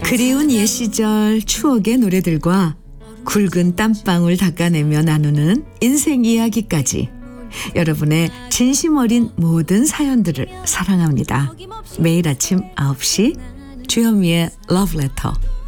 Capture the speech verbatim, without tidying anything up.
그리운 옛 시절 추억의 노래들과 굵은 땀방울 닦아내며 나누는 인생 이야기까지 여러분의 진심 어린 모든 사연들을 사랑합니다. 매일 아침 아홉 시 주현미의 러브레터.